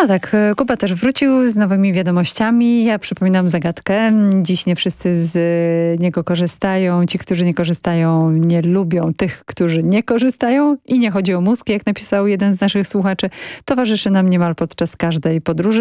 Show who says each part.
Speaker 1: tak, Kuba też wrócił z nowymi wiadomościami. Ja przypominam zagadkę. Dziś nie wszyscy z niego korzystają. Ci, którzy nie korzystają, nie lubią tych, którzy nie korzystają. I nie chodzi o mózg, jak napisał jeden z naszych słuchaczy. Towarzyszy nam niemal podczas każdej podróży.